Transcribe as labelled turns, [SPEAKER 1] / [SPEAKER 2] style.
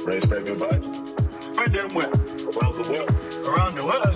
[SPEAKER 1] Spread good vibes.
[SPEAKER 2] Spread them where?
[SPEAKER 1] Around the world.
[SPEAKER 2] Around the world.